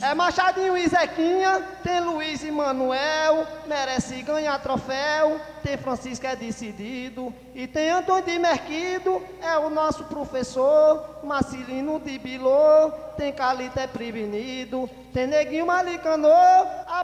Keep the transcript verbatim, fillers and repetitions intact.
É Machadinho e Zequinha, tem Luiz e Manuel, merece ganhar troféu, tem Francisco é decidido, e tem Antônio de Merquido, é o nosso professor, Marcelino de Bilô, tem Calito é prevenido, tem Neguinho Malicanô, a